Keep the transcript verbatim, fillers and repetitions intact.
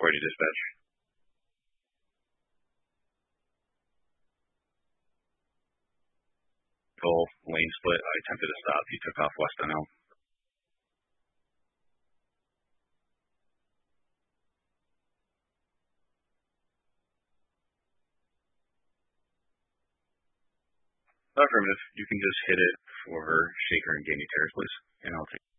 Authority Dispatch. Full lane split. I attempted to stop. He took off west on Elm. Affirmative. You can just hit it for Shaker and Gamey Terrace, please, and I'll take